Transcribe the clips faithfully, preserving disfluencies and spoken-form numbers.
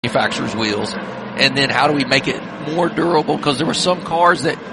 manufacturer's wheels, and then how do we make it more durable? Because there were some cars that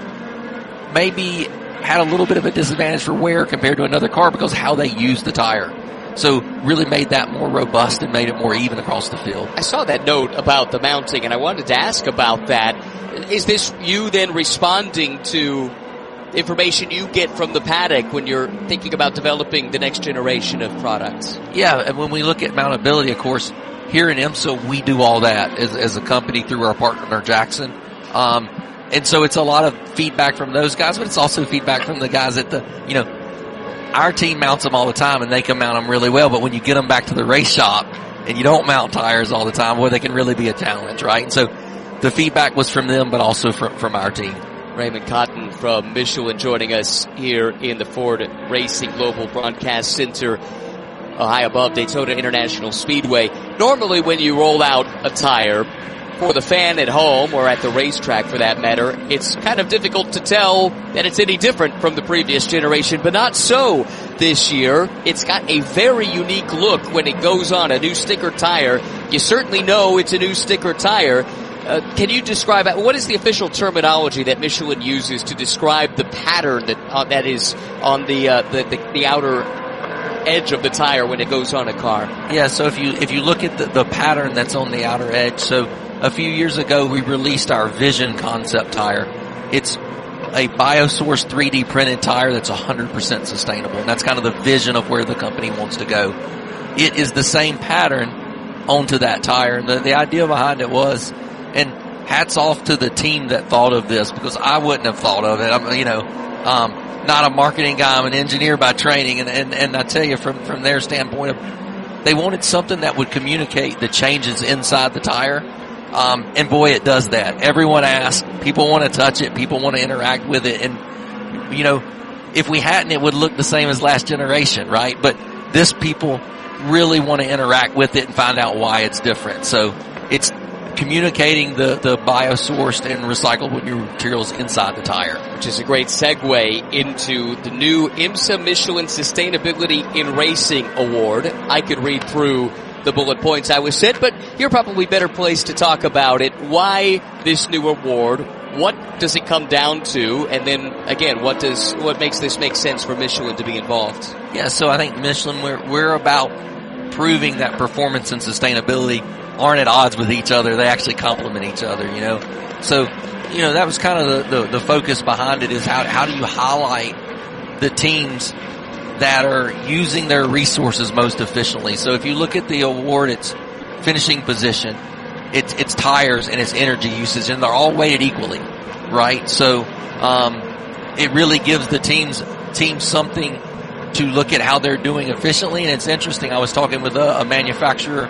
maybe had a little bit of a disadvantage for wear compared to another car because how they used the tire. So really made that more robust and made it more even across the field. I saw that note about the mounting, and I wanted to ask about that. Is this you then responding to information you get from the paddock when you're thinking about developing the next generation of products? Yeah, and when we look at mountability, of course, here in IMSA, we do all that as, as a company through our partner, Jackson. Um, and so it's a lot of feedback from those guys, but it's also feedback from the guys at the, you know, our team mounts them all the time and they can mount them really well, but when you get them back to the race shop and you don't mount tires all the time, well, they can really be a challenge, right? And so the feedback was from them, but also from, from our team. Raymond Cotton from Michelin joining us here in the Ford Racing Global Broadcast Center, uh, high above Daytona International Speedway. Normally when you roll out a tire, for the fan at home or at the racetrack for that matter, it's kind of difficult to tell that it's any different from the previous generation, but not so this year. It's got a very unique look when it goes on a new sticker tire. You certainly know it's a new sticker tire. Uh, can you describe, what is the official terminology that Michelin uses to describe the pattern that uh, that is on the, uh, the, the the outer edge of the tire when it goes on a car? Yeah, so if you if you look at the, the pattern that's on the outer edge, so a few years ago, we released our Vision concept tire. It's a Biosource three D printed tire that's one hundred percent sustainable, and that's kind of the vision of where the company wants to go. It is the same pattern onto that tire, and the, the idea behind it was, and hats off to the team that thought of this, because I wouldn't have thought of it. I'm, you know, um, not a marketing guy, I'm an engineer by training, and, and, and I tell you from, from their standpoint, of, they wanted something that would communicate the changes inside the tire. Um, and boy, it does that. Everyone asks, people want to touch it, people want to interact with it, and, you know, if we hadn't, it would look the same as last generation, right? But this people really want to interact with it and find out why it's different. So it's communicating the, the biosourced and recyclable materials inside the tire. Which is a great segue into the new IMSA Michelin Sustainability in Racing Award. I could read through the bullet points I was sent, but you're probably better placed to talk about it. Why this new award? What does it come down to? And then again, what does what makes this make sense for Michelin to be involved? Yeah, so I think Michelin, we're we're about proving that performance and sustainability aren't at odds with each other. They actually complement each other, you know. So, you know, that was kind of the, the, the focus behind it, is how how do you highlight the teams that are using their resources most efficiently. So if you look at the award, it's finishing position, it's, it's tires, and it's energy usage, and they're all weighted equally, right? So, um, it really gives the teams, teams something to look at how they're doing efficiently. And it's interesting, I was talking with a, a manufacturer,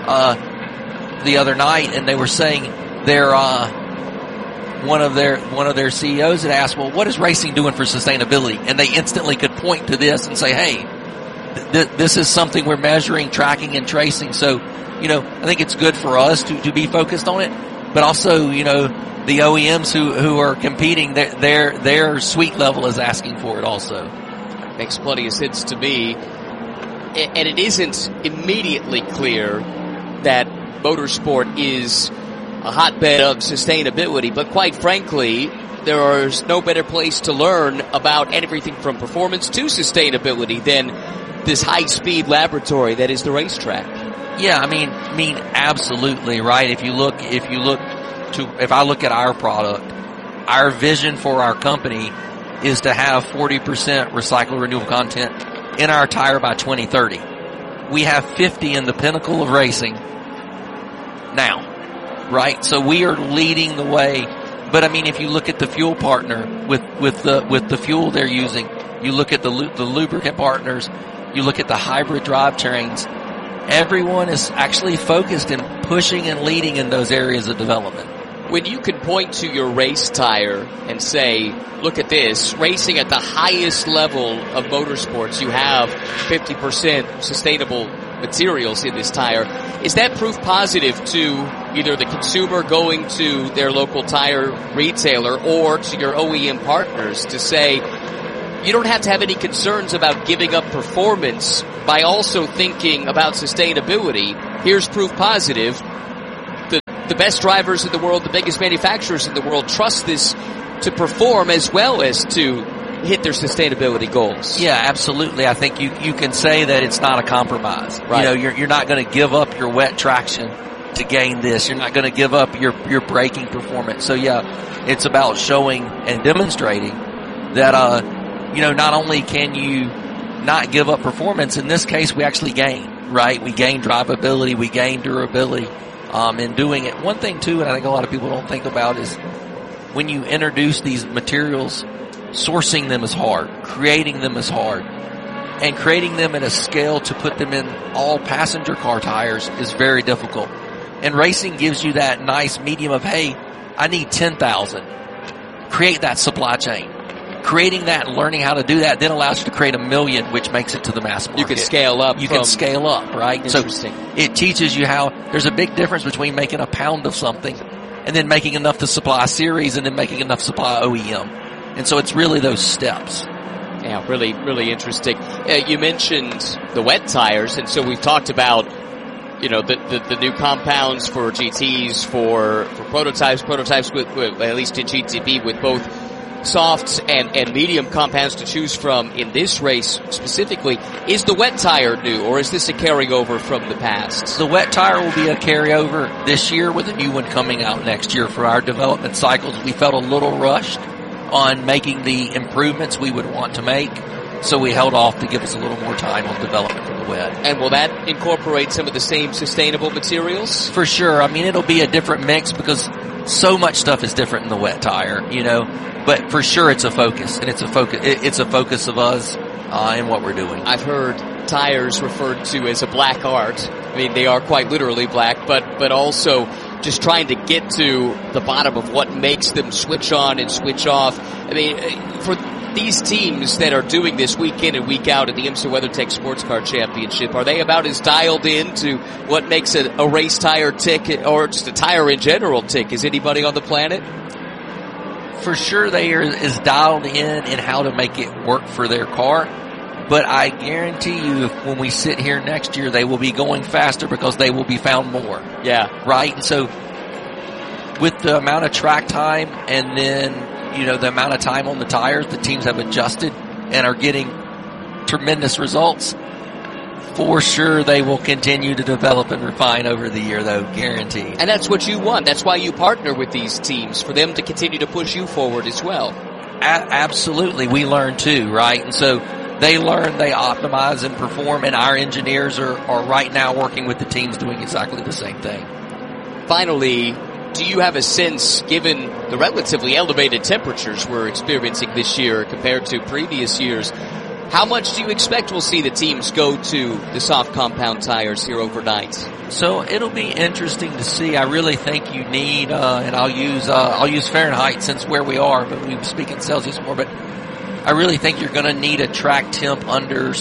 uh, the other night, and they were saying their, uh, one of their, one of their C E Os had asked, well, what is racing doing for sustainability? And they instantly could point to this and say, hey, th- this is something we're measuring, tracking, and tracing. So, you know, I think it's good for us to, to be focused on it, but also, you know, the O E Ms who, who are competing, their, their, their suite level is asking for it also. Makes plenty of sense to me. And it isn't immediately clear that motorsport is a hotbed of sustainability, but quite frankly, there is no better place to learn about everything from performance to sustainability than this high-speed laboratory that is the racetrack. Yeah, I mean, I mean, absolutely, right? If you look, if you look to, if I look at our product, our vision for our company is to have forty percent recycled renewable content in our tire by twenty thirty. We have fifty in the pinnacle of racing now. Right, so we are leading the way. But I mean, if you look at the fuel partner with with the with the fuel they're using, you look at the the lubricant partners, you look at the hybrid drivetrains. Everyone is actually focused and pushing and leading in those areas of development. When you can point to your race tire and say, look at this, racing at the highest level of motorsports, you have fifty percent sustainable materials in this tire. Is that proof positive to either the consumer going to their local tire retailer or to your O E M partners to say, you don't have to have any concerns about giving up performance by also thinking about sustainability? Here's proof positive. The the best drivers in the world, the biggest manufacturers in the world trust this to perform as well as to hit their sustainability goals. Yeah, absolutely. I think you, you can say that it's not a compromise. Right. You know, you're, you're not going to give up your wet traction to gain this. You're not going to give up your, your braking performance. So yeah, it's about showing and demonstrating that, uh, you know, not only can you not give up performance, in this case we actually gain, right? We gain drivability, we gain durability, um, in doing it. One thing too, and I think a lot of people don't think about, is when you introduce these materials, sourcing them is hard, creating them is hard, and creating them at a scale to put them in all passenger car tires is very difficult. And racing gives you that nice medium of, hey, I need ten thousand. Create that supply chain. Creating that and learning how to do that then allows you to create a million, which makes it to the mass market. You can scale up. You can scale up, right? Interesting. So it teaches you how there's a big difference between making a pound of something and then making enough to supply a series and then making enough to supply O E M. And so it's really those steps. Yeah, really, really interesting. Uh, you mentioned the wet tires, and so we've talked about, you know, the, the, the new compounds for G Ts, for, for prototypes, prototypes with, with, at least in G T B, with both soft and, and medium compounds to choose from in this race specifically. Is the wet tire new, or is this a carryover from the past? The wet tire will be a carryover this year with a new one coming out next year. For our development cycles, we felt a little rushed on making the improvements we would want to make, so we held off to give us a little more time on development for the wet. And will that incorporate some of the same sustainable materials? For sure. I mean, it'll be a different mix because so much stuff is different in the wet tire, you know. But for sure, it's a focus, and it's a focus. It's a focus of us uh, in what we're doing. I've heard tires referred to as a black art. I mean, they are quite literally black, but but also just trying to get to the bottom of what makes them switch on and switch off. I mean, for these teams that are doing this week in and week out at the IMSA WeatherTech Sports Car Championship, are they about as dialed in to what makes a, a race tire tick, or just a tire in general tick, as anybody on the planet? For sure, they are as dialed in in how to make it work for their car. But I guarantee you, if, when we sit here next year, they will be going faster because they will be found more. Yeah. Right? And so, with the amount of track time and then, you know, the amount of time on the tires, the teams have adjusted and are getting tremendous results. For sure, they will continue to develop and refine over the year, though, guaranteed. And that's what you want. That's why you partner with these teams, for them to continue to push you forward as well. A- absolutely. We learn too, right? And so they learn, they optimize and perform, and our engineers are, are right now working with the teams doing exactly the same thing. Finally, do you have a sense, given the relatively elevated temperatures we're experiencing this year compared to previous years, how much do you expect we'll see the teams go to the soft compound tires here overnight? So it'll be interesting to see. I really think you need, uh, and I'll use, uh, I'll use Fahrenheit since where we are, but we speak in Celsius more, but I really think you're going to need a track temp under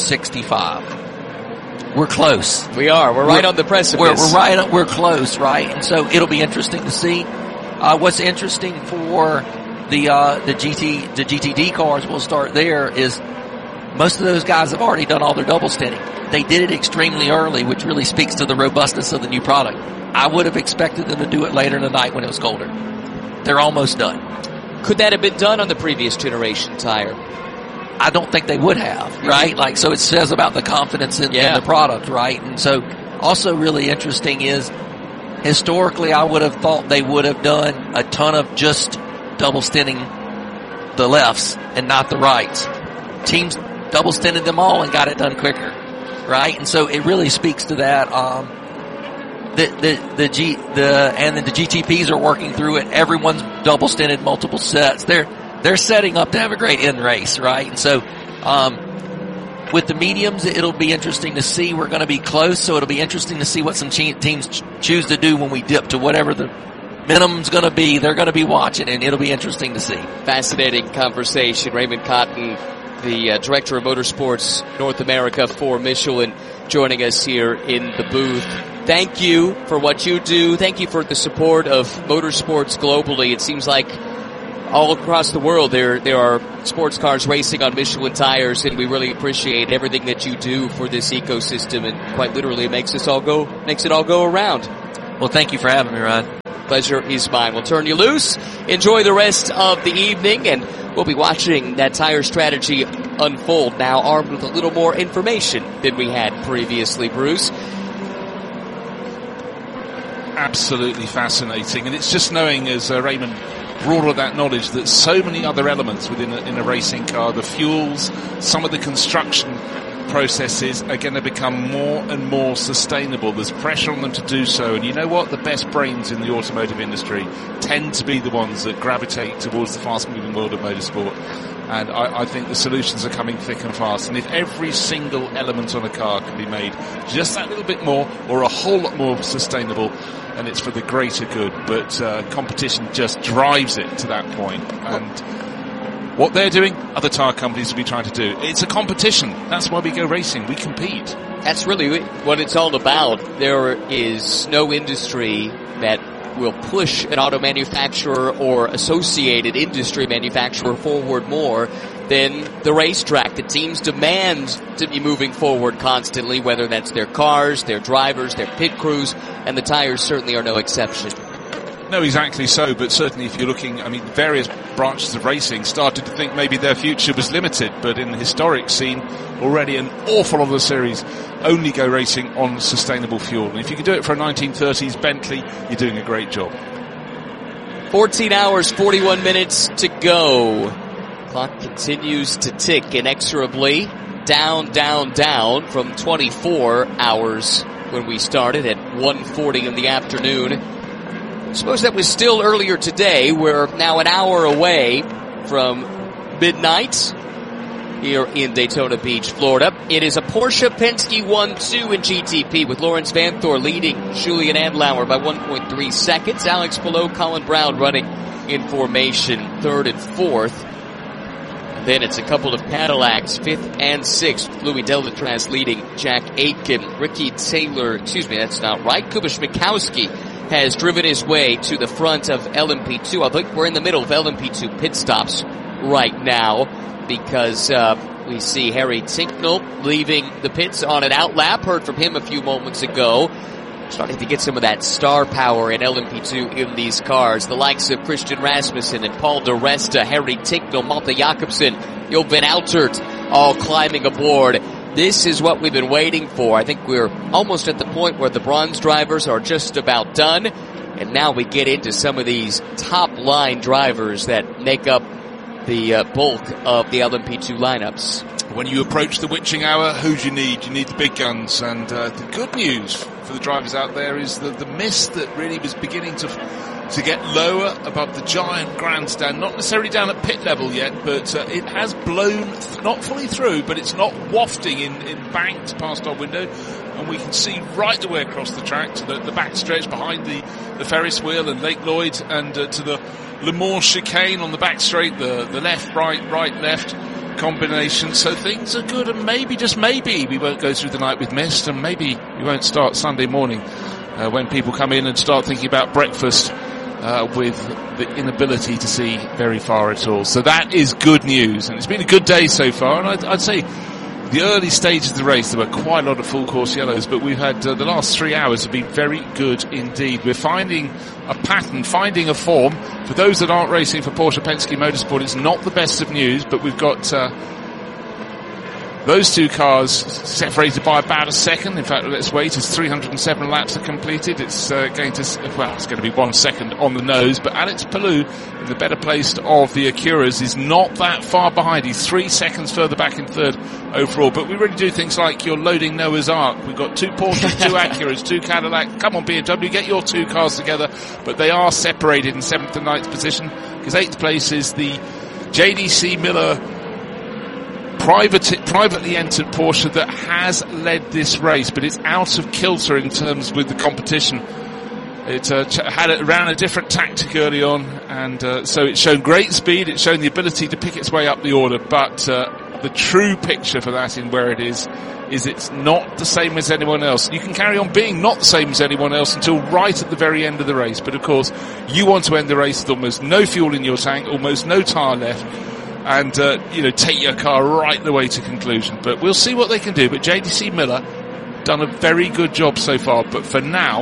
sixty-five. We're close. We are. We're right we're, on the precipice. We're, we're right. On, we're close, right? And so it'll be interesting to see. Uh, what's interesting for the uh, the G T the G T D cars, we'll start there, is most of those guys have already done all their double stinting. They did it extremely early, which really speaks to the robustness of the new product. I would have expected them to do it later in the night when it was colder. They're almost done. Could that have been done on the previous generation tire? I don't think they would have, right? Like, so it says about the confidence in, yeah. in the product, right? And so also really interesting is, historically I would have thought they would have done a ton of just double stinting the lefts and not the rights. Teams double stinted them all and got it done quicker, right? And so it really speaks to that. Um, the the the G the and then the G T Ps are working through it. Everyone's double stinted multiple sets. They're they're setting up to have a great end race, right? And so um, with the mediums, it'll be interesting to see. We're going to be close, so it'll be interesting to see what some che- teams ch- choose to do when we dip to whatever the minimum's going to be. They're going to be watching, and it'll be interesting to see. Fascinating conversation. Raymond Cotton, the uh, Director of Motorsports North America for Michelin, joining us here in the booth. Thank you for what you do. Thank you for the support of motorsports globally. It seems like all across the world there there are sports cars racing on Michelin tires, and we really appreciate everything that you do for this ecosystem, and quite literally it makes us all go makes it all go around. Well, thank you for having me, Ryan. pleasure is mine. We'll turn you loose. Enjoy the rest of the evening, and we'll be watching that tire strategy unfold now, armed with a little more information than we had previously, Bruce. Absolutely fascinating, and it's just knowing, as uh, Raymond brought all that knowledge, that so many other elements within a, in a racing car, the fuels, some of the construction processes are going to become more and more sustainable. There's pressure on them to do so, and you know what? The best brains in the automotive industry tend to be the ones that gravitate towards the fast-moving world of motorsport, and I, I think the solutions are coming thick and fast. And if every single element on a car can be made just that little bit more or a whole lot more sustainable, and it's for the greater good, but uh, competition just drives it to that point. And what they're doing, other tyre companies will be trying to do. It's a competition. That's why we go racing. We compete. That's really what it's all about. There is no industry that will push an auto manufacturer or associated industry manufacturer forward more than the racetrack. The teams demand to be moving forward constantly, whether that's their cars, their drivers, their pit crews, and the tires certainly are no exception. No, exactly so, but certainly if you're looking, I mean, various branches of racing started to think maybe their future was limited, but in the historic scene, already an awful lot of the series only go racing on sustainable fuel. And if you can do it for a nineteen thirties Bentley, you're doing a great job. fourteen hours, forty-one minutes to go. Clock continues to tick inexorably down, down, down from twenty-four hours when we started at one forty in the afternoon. I suppose that was still earlier today. We're now an hour away from midnight here in Daytona Beach, Florida. It is a Porsche Penske one two in G T P with Lawrence Vanthoor leading Julian Andlauer by one point three seconds. Alex Palou, Colin Brown running in formation third and fourth. And then it's a couple of Cadillacs, fifth and sixth. Louis Delatraz leading Jack Aitken. Ricky Taylor, excuse me, that's not right. Kuba Schmickowski has driven his way to the front of L M P two. I think we're in the middle of L M P two pit stops right now because uh, we see Harry Tincknell leaving the pits on an outlap. Heard from him a few moments ago. Starting to get some of that star power in L M P two in these cars. The likes of Christian Rasmussen and Paul di Resta, Harry Tincknell, Malte Jakobsen, Jo van Outert all climbing aboard. This is what we've been waiting for. I think we're almost at the point where the bronze drivers are just about done. And now we get into some of these top-line drivers that make up the uh, bulk of the L M P two lineups. When you approach the witching hour, who do you need? You need the big guns. And uh, the good news for the drivers out there is that the mist that really was beginning to to get lower above the giant grandstand, not necessarily down at pit level yet, but uh, it has blown, th- not fully through, but it's not wafting in, in banks past our window, and we can see right the way across the track to the, the back stretch behind the, the Ferris wheel and Lake Lloyd, and uh, to the Le Mans chicane on the back straight, the, the left, right, right, left combination. So things are good, and maybe, just maybe, we won't go through the night with mist, and maybe we won't start Sunday morning uh, when people come in and start thinking about breakfast Uh, with the inability to see very far at all. So that is good news, and it's been a good day so far. And I'd, I'd say the early stages of the race, there were quite a lot of full course yellows, but we've had uh, the last three hours have been very good indeed. We're finding a pattern, finding a form. For those that aren't racing for Porsche Penske Motorsport, it's not the best of news, but we've got uh, those two cars separated by about a second. In fact, let's wait as three hundred seven laps are completed. It's uh, going to, well, it's going to be one second on the nose, but Alex Palou, in the better placed of the Acuras, is not that far behind. He's three seconds further back in third overall, but we really do things like you're loading Noah's Ark. We've got two Porsches, two Acuras, two Cadillac. Come on, B M W, get your two cars together, but they are separated in seventh and ninth position, because eighth place is the J D C Miller Private, privately entered Porsche that has led this race, but it's out of kilter in terms with the competition. It uh, ch- had it ran a different tactic early on, and uh, so it's shown great speed. It's shown the ability to pick its way up the order, but uh, the true picture for that in where it is is it's not the same as anyone else. You can carry on being not the same as anyone else until right at the very end of the race, but of course you want to end the race with almost no fuel in your tank, almost no tyre left, and, uh, you know, take your car right the way to conclusion. But we'll see what they can do. But J D C Miller done a very good job so far. But for now,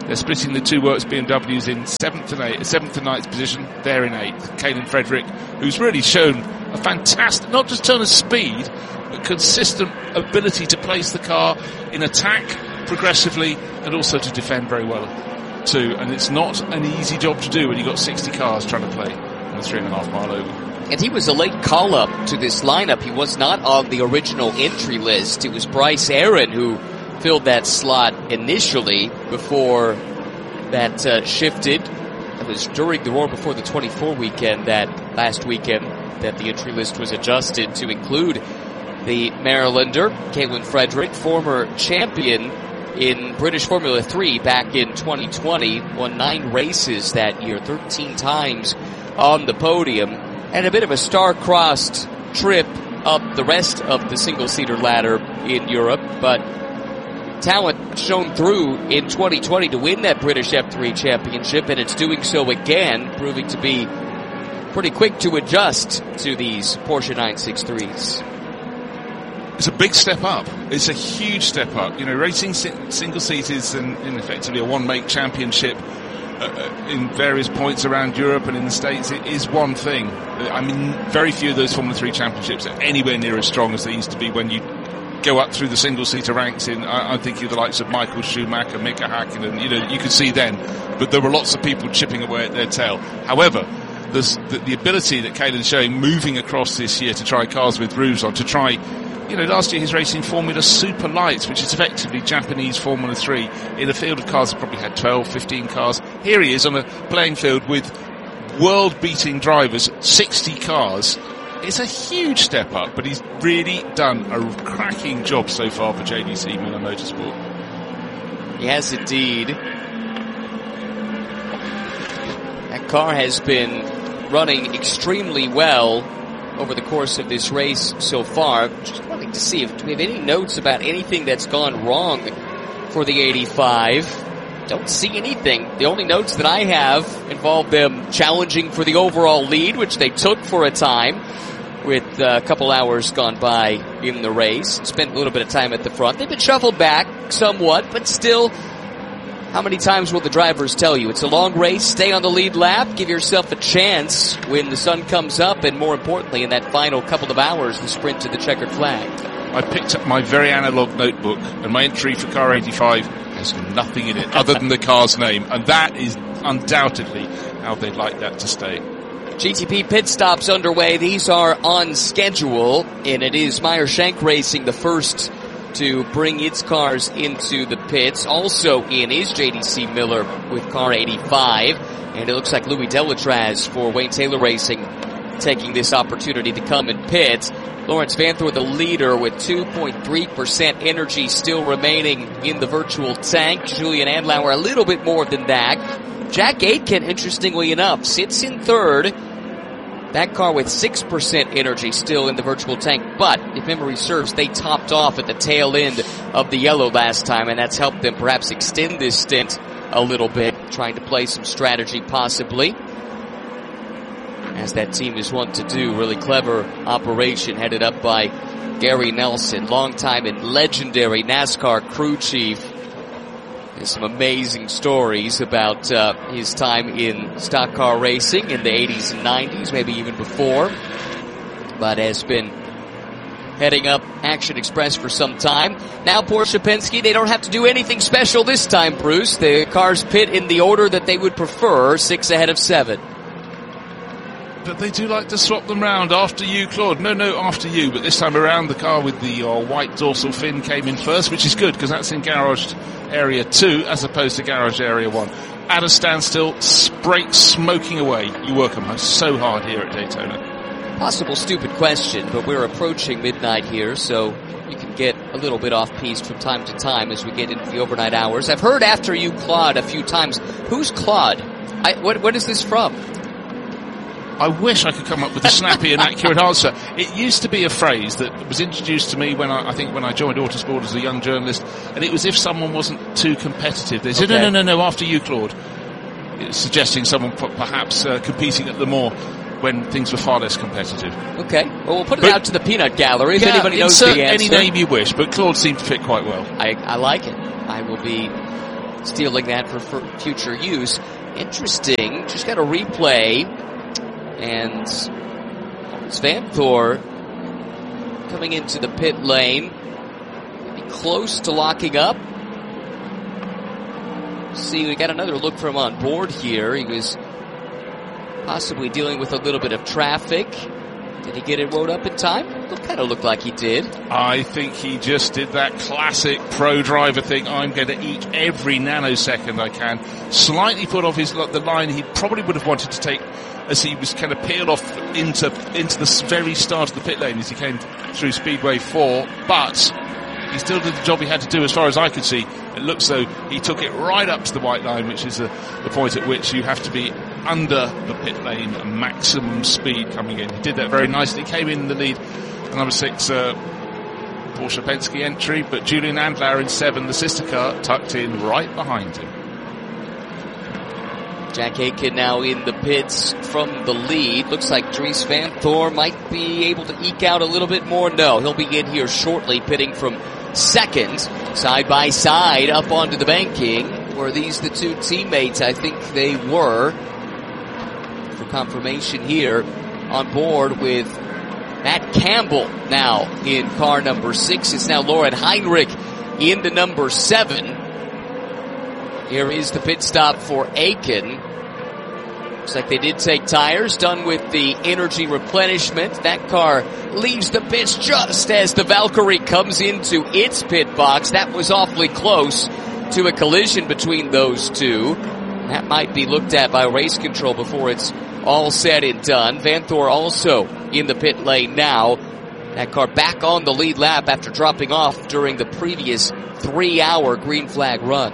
They're splitting the two works B M Ws in seventh and eighth, seventh and ninth position. They're in eighth. Kaylin Frederick, who's really shown a fantastic, not just ton of speed, but consistent ability to place the car in attack progressively and also to defend very well too. And it's not an easy job to do when you've got sixty cars trying to play on a three and a half mile oval. And he was a late call-up to this lineup. He was not on the original entry list. It was Bryce Aaron who filled that slot initially before that uh, shifted. It was during the Roar Before the twenty-four weekend, that last weekend, that the entry list was adjusted to include the Marylander, Kaylin Frederick, former champion in British Formula three back in twenty twenty, won nine races that year, thirteen times on the podium, and a bit of a star-crossed trip up the rest of the single-seater ladder in Europe, but talent shone through in twenty twenty to win that British F three championship, and it's doing so again, proving to be pretty quick to adjust to these Porsche nine sixty-threes. It's a big step up. It's a huge step up. You know, racing si- single seaters and, and effectively a one-make championship uh, in various points around Europe and in the States, it is one thing. I mean, very few of those Formula three championships are anywhere near as strong as they used to be when you go up through the single-seater ranks. In I, I'm thinking of the likes of Michael Schumacher, Mika Häkkinen, you know, you could see then, but there were lots of people chipping away at their tail. However, there's the, the ability that Kaylin's showing moving across this year to try cars with roofs on, to try, you know, last year he's racing Formula Super Lights, which is effectively Japanese Formula three, in a field of cars that probably had twelve, fifteen cars. Here he is on a playing field with world-beating drivers, sixty cars. It's a huge step up, but he's really done a cracking job so far for J D C Miller Motorsport. He has indeed. That car has been running extremely well over the course of this race so far. Just wanting to see if do we have any notes about anything that's gone wrong for the eighty-five. Don't see anything. The only notes that I have involve them challenging for the overall lead, which they took for a time with a couple hours gone by in the race. Spent a little bit of time at the front. They've been shuffled back somewhat, but still, how many times will the drivers tell you? It's a long race. Stay on the lead lap. Give yourself a chance when the sun comes up, and more importantly, in that final couple of hours, the sprint to the checkered flag. I picked up my very analog notebook, and my entry for car eighty-five has nothing in it other than the car's name, and that is undoubtedly how they'd like that to stay. G T P pit stops underway. These are on schedule, and it is Meyer Shank Racing, the first to bring its cars into the pits. Also in is J D C Miller with car eighty-five, and it looks like Louis Delatraz for Wayne Taylor Racing taking this opportunity to come and pit. Lawrence Vanthoor, the leader, with two point three percent energy still remaining in the virtual tank. Julian Andlauer, a little bit more than that. Jack Aitken, interestingly enough, sits in third. That car with six percent energy still in the virtual tank. But, if memory serves, they topped off at the tail end of the yellow last time, and that's helped them perhaps extend this stint a little bit, trying to play some strategy possibly, as that team is wont to do. Really clever operation headed up by Gary Nelson, longtime and legendary NASCAR crew chief. There's some amazing stories about uh, his time in stock car racing in the eighties and nineties, maybe even before, but has been heading up Action Express for some time. Now Porsche Penske, they don't have to do anything special this time, Bruce. The cars pit in the order that they would prefer, six ahead of seven. But they do like to swap them round. After you, Claude. No, no, after you. But this time around, the car with the uh, white dorsal fin came in first, which is good because that's in garage area two as opposed to garage area one. At a standstill, spray smoking away. You work them so hard here at Daytona. Possible stupid question, but we're approaching midnight here, so you can get a little bit off-piste from time to time as we get into the overnight hours. I've heard after you, Claude, a few times. Who's Claude? I, what, what is this from? I wish I could come up with a snappy and accurate answer. It used to be a phrase that was introduced to me when I, I think when I joined Autosport as a young journalist, and it was if someone wasn't too competitive. They said, okay. no, no, no, no, after you, Claude. It's suggesting someone perhaps uh, competing at Le Mans when things were far less competitive. Okay. Well, we'll put it but, out to the peanut gallery if yeah, anybody knows the answer. Any name you wish, but Claude seemed to fit quite well. I, I like it. I will be stealing that for, for future use. Interesting. Just got a replay. And Svanthoor coming into the pit lane. Maybe close to locking up. See, we got another look from on board here. He was possibly dealing with a little bit of traffic. Did he get it rode up in time? It kind of looked like he did. I think he just did that classic pro driver thing. I'm going to eke every nanosecond I can. Slightly put off his the line he probably would have wanted to take as he was kind of peeled off into into the very start of the pit lane as he came through Speedway four. But he still did the job he had to do as far as I could see. It looks though he took it right up to the white line, which is the, the point at which you have to be under the pit lane at maximum speed coming in. He did that very nicely. Came in the lead. The number six uh, Porsche Penske entry, but Julian Andlauer in seven, the sister car, tucked in right behind him. Jack Aitken now in the pits from the lead. Looks like Dries Vanthoor might be able to eke out a little bit more. No, he'll be in here shortly, pitting from second, side by side, up onto the banking. Were these the two teammates? I think they were. For confirmation here, on board with Matt Campbell now in car number six. It's now Lauren Heinrich in the number seven. Here is the pit stop for Aitken. Looks like they did take tires, done with the energy replenishment. That car leaves the pits just as the Valkyrie comes into its pit box. That was awfully close to a collision between those two. That might be looked at by race control before it's all said and done. Vanthoor also in the pit lane now. That car back on the lead lap after dropping off during the previous three-hour green flag run.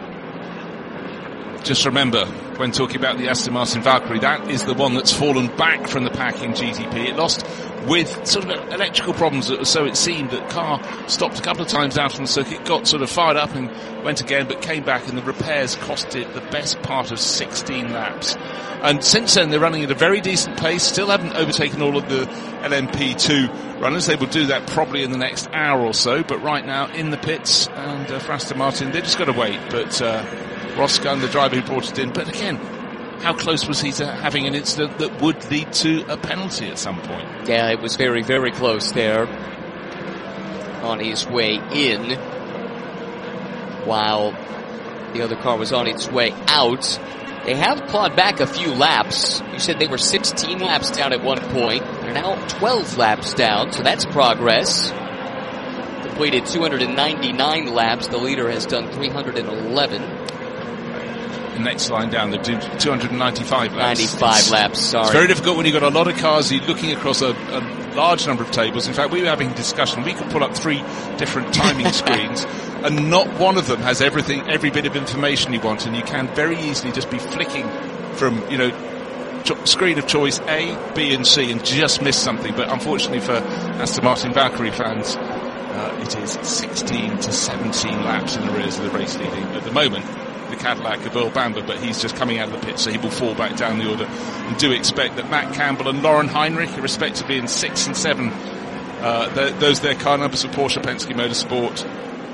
Just remember, when talking about the Aston Martin Valkyrie, that is the one that's fallen back from the pack in G T P. It lost with sort of electrical problems, so it seemed. That car stopped a couple of times out on the circuit, got sort of fired up and went again, but came back, and the repairs cost it the best part of sixteen laps. And since then, they're running at a very decent pace, still haven't overtaken all of the L M P two runners. They will do that probably in the next hour or so, but right now in the pits, and uh, for Aston Martin, they've just got to wait. But uh, Ross Gunn, the driver who brought it in, but again, how close was he to having an incident that would lead to a penalty at some point? Yeah, it was very, very close there on his way in, while the other car was on its way out. They have clawed back a few laps. You said they were sixteen laps down at one point. They're now twelve laps down, so that's progress. Completed two hundred ninety-nine laps. The leader has done three hundred eleven. The next line down, they do two hundred ninety-five laps. ninety-five it's, laps, sorry. It's very difficult when you've got a lot of cars, you're looking across a, a large number of tables. In fact, we were having a discussion. We could pull up three different timing screens, and not one of them has everything, every bit of information you want, and you can very easily just be flicking from, you know, cho- screen of choice A, B, and C, and just miss something. But unfortunately for Aston Martin Valkyrie fans, uh, it is sixteen to seventeen laps in arrears of the race leading at the moment. The Cadillac of Earl Bamber, but he's just coming out of the pit, so he will fall back down the order. And do expect that Matt Campbell and Lauren Heinrich, respectively in six and seven, uh, those their car numbers for Porsche Penske Motorsport.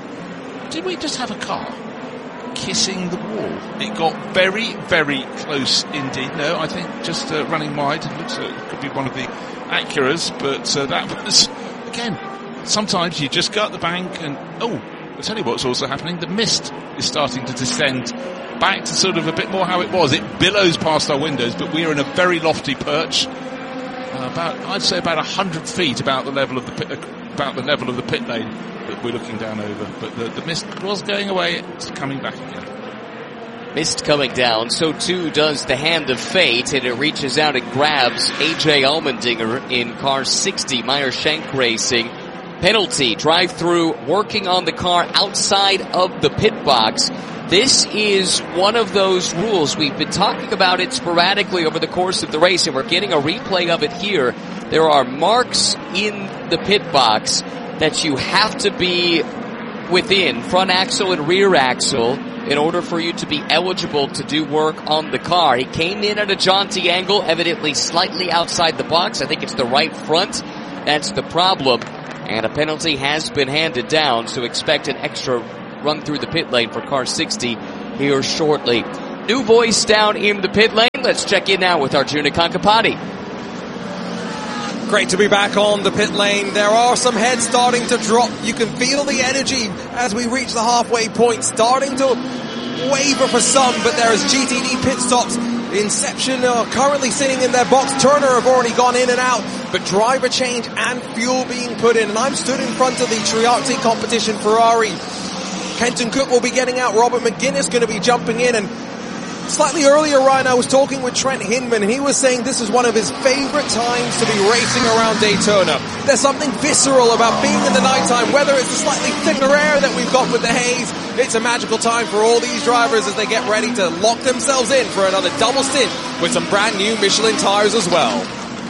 Did we just have a car kissing the wall? It got very, very close indeed. No, I think just uh, running wide. It looks like it could be one of the Acuras, but uh, that was, again, sometimes you just gut the bank and, oh, I'll tell you what's also happening. The mist is starting to descend back to sort of a bit more how it was. It billows past our windows, but we are in a very lofty perch, uh, about I'd say about a hundred feet about the level of the pit, uh, about the level of the pit lane that we're looking down over. But the, the mist was going away; it's coming back again. Mist coming down, so too does the hand of fate, and it reaches out and grabs A J Allmendinger in car sixty, Meyer Shank Racing. Penalty, drive-through, working on the car outside of the pit box. This is one of those rules. We've been talking about it sporadically over the course of the race, and we're getting a replay of it here. There are marks in the pit box that you have to be within, front axle and rear axle, in order for you to be eligible to do work on the car. He came in at a jaunty angle, evidently slightly outside the box. I think it's the right front. That's the problem. And a penalty has been handed down, so expect an extra run through the pit lane for car sixty here shortly. New voice down in the pit lane. Let's check in now with Arjuna Kankapati. Great to be back on the pit lane. There are some heads starting to drop. You can feel the energy as we reach the halfway point, starting to waver for some, but there is G T D pit stops. Inception are currently sitting in their box. Turner have already gone in and out, but driver change and fuel being put in. And I'm stood in front of the Triarte competition Ferrari. Kenton Cook will be getting out. Robert McGuinness going to be jumping in. And slightly earlier, Ryan, I was talking with Trent Hinman, and he was saying this is one of his favorite times to be racing around Daytona. There's something visceral about being in the nighttime, whether it's the slightly thicker air that we've got with the haze. It's a magical time for all these drivers as they get ready to lock themselves in for another double stint with some brand new Michelin tires as well.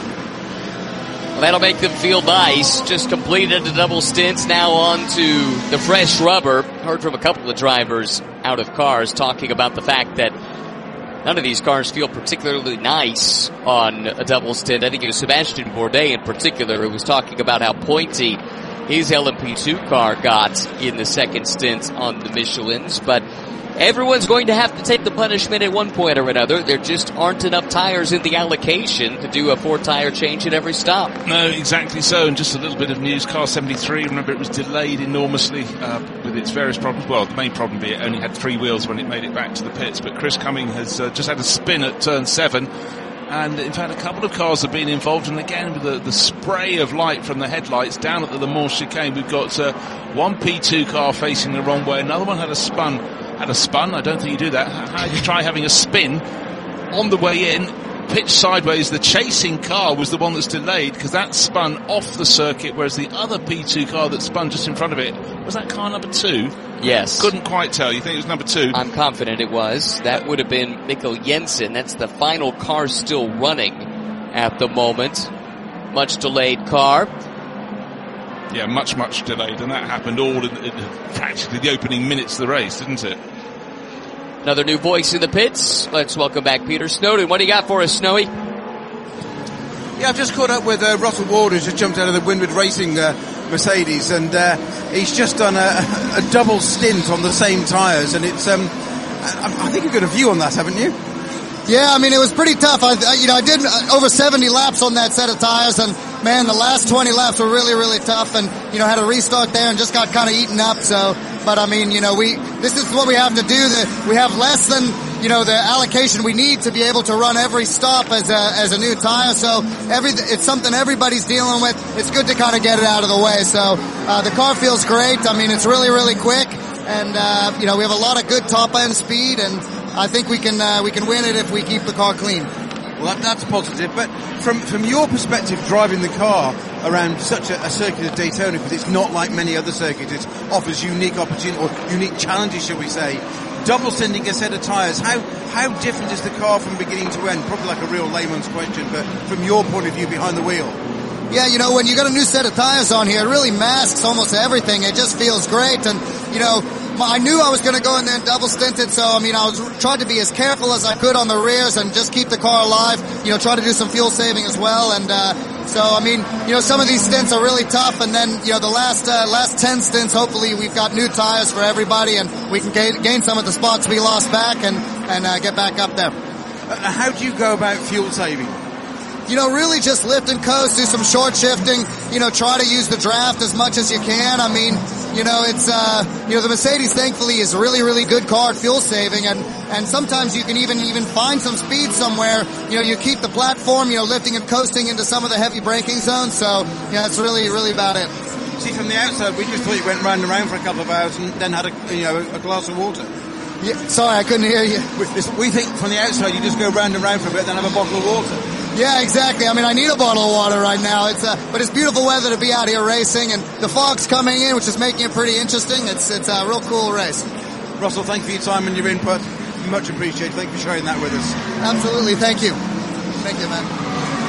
Well, that'll make them feel nice. Just completed the double stints, now on to the fresh rubber. Heard from a couple of drivers out of cars talking about the fact that none of these cars feel particularly nice on a double stint. I think it was Sebastian Bourdais in particular who was talking about how pointy his L M P two car got in the second stint on the Michelins. But everyone's going to have to take the punishment at one point or another. There just aren't enough tires in the allocation to do a four-tire change at every stop. No, exactly so. And just a little bit of news. Car seventy-three, remember, it was delayed enormously uh, with its various problems. Well, the main problem being it only had three wheels when it made it back to the pits. But Chris Cumming has uh, just had a spin at turn seven. And in fact, a couple of cars have been involved. And again, with the, the spray of light from the headlights down at the Le Mans chicane, we've got uh, one P two car facing the wrong way. Another one had a spun. Had a spun. I don't think you do that. How do you try having a spin on the way in, pitch sideways? The chasing car was the one that's delayed because that spun off the circuit, whereas the other P two car that spun just in front of it, was that car number two? Yes. Couldn't quite tell. You think it was number two? I'm confident it was. That would have been Mikkel Jensen. That's the final car still running at the moment. Much delayed car. Yeah, much, much delayed, and that happened all in, in practically the opening minutes of the race, didn't it? Another new voice in the pits. Let's welcome back Peter Snowden. What do you got for us, Snowy? Yeah, I've just caught up with uh, Russell Ward, who's just jumped out of the Winward Racing uh, Mercedes, and uh, he's just done a, a double stint on the same tyres, and it's, um, I, I think you've got a view on that, haven't you? Yeah, I mean, it was pretty tough. I, you know, I did over seventy laps on that set of tires, and man, the last twenty laps were really, really tough, and, you know, had a restart there and just got kind of eaten up, so, but I mean, you know, we, this is what we have to do. The, we have less than, you know, the allocation we need to be able to run every stop as a, as a new tire, so every, it's something everybody's dealing with. It's good to kind of get it out of the way, so, uh, the car feels great. I mean, it's really, really quick, and, uh, you know, we have a lot of good top end speed, and I think we can, uh, we can win it if we keep the car clean. Well, that, that's positive, but from from your perspective, driving the car around such a, a circuit of Daytona, because it's not like many other circuits, it offers unique opportunity or unique challenges, shall we say. Double sending a set of tyres, how how different is the car from beginning to end? Probably like a real layman's question, but from your point of view behind the wheel. Yeah, you know, when you got a new set of tires on here, it really masks almost everything. It just feels great, and you know, I knew I was going to go in there and double stinted, so I mean, I was tried to be as careful as I could on the rears and just keep the car alive. You know, try to do some fuel saving as well, and uh, so I mean, you know, some of these stints are really tough, and then you know, the last uh, last ten stints, hopefully we've got new tires for everybody, and we can gain, gain some of the spots we lost back and and uh, get back up there. Uh, how do you go about fuel saving? You know, really just lift and coast, do some short shifting, you know, try to use the draft as much as you can. I mean, you know, it's, uh, you know, the Mercedes thankfully is a really, really good car at fuel saving, and, and sometimes you can even, even find some speed somewhere. You know, you keep the platform, you know, lifting and coasting into some of the heavy braking zones, so, yeah, that's really, really about it. See, from the outside, we just thought you went round and round for a couple of hours and then had a, you know, a glass of water. Yeah, sorry, I couldn't hear you. We think from the outside you just go round and round for a bit, then have a bottle of water. Yeah, exactly. I mean, I need a bottle of water right now. It's uh, but it's beautiful weather to be out here racing, and the fog's coming in, which is making it pretty interesting. It's it's a real cool race. Russell, thank you for your time and your input. Much appreciated. Thank you for sharing that with us. Absolutely. Thank you. Thank you, man.